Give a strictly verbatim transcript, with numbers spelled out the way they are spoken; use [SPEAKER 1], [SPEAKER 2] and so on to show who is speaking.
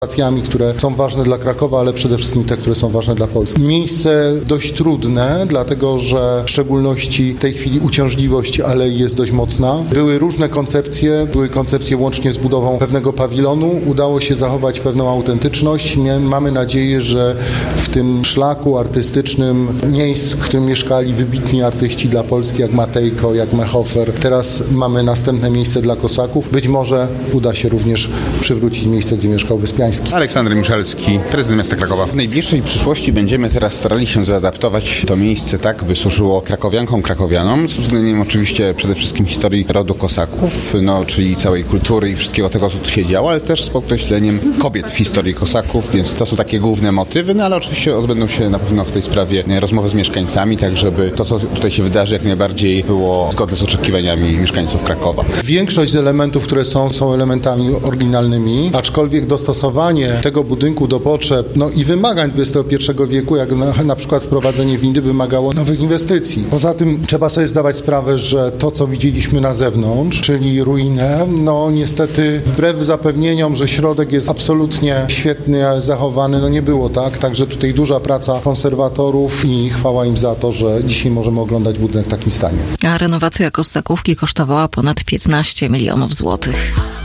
[SPEAKER 1] Relacjami, które są ważne dla Krakowa, ale przede wszystkim te, które są ważne dla Polski. Miejsce dość trudne, dlatego że w szczególności w tej chwili uciążliwość alei jest dość mocna. Były różne koncepcje, były koncepcje łącznie z budową pewnego pawilonu. Udało się zachować pewną autentyczność. Mamy nadzieję, że w tym szlaku artystycznym miejsc, w którym mieszkali wybitni artyści dla Polski, jak Matejko, jak Mehofer, teraz mamy następne miejsce dla Kosaków. Być może uda się również przywrócić miejsce, gdzie mieszkał Wyspiański.
[SPEAKER 2] Aleksander Miszalski, prezydent miasta Krakowa. W najbliższej przyszłości będziemy teraz starali się zaadaptować to miejsce tak, by służyło krakowiankom, krakowianom, z uwzględnieniem oczywiście przede wszystkim historii rodu Kosaków, no, czyli całej kultury i wszystkiego tego, co tu się działo, ale też z podkreśleniem kobiet w historii Kosaków, więc to są takie główne motywy, no ale oczywiście odbędą się na pewno w tej sprawie rozmowy z mieszkańcami, tak żeby to, co tutaj się wydarzy, jak najbardziej było zgodne z oczekiwaniami mieszkańców Krakowa.
[SPEAKER 1] Większość z elementów, które są, są elementami oryginalnymi, aczkolwiek dostosowanie tego budynku do potrzeb no i wymagań dwudziestego pierwszego wieku, jak na, na przykład wprowadzenie windy, wymagało nowych inwestycji. Poza tym trzeba sobie zdawać sprawę, że to, co widzieliśmy na zewnątrz, czyli ruinę, no niestety wbrew zapewnieniom, że środek jest absolutnie świetnie zachowany, no nie było tak. Także tutaj duża praca konserwatorów i chwała im za to, że dzisiaj możemy oglądać budynek w takim stanie.
[SPEAKER 3] A renowacja Kosakówki kosztowała ponad piętnaście milionów złotych.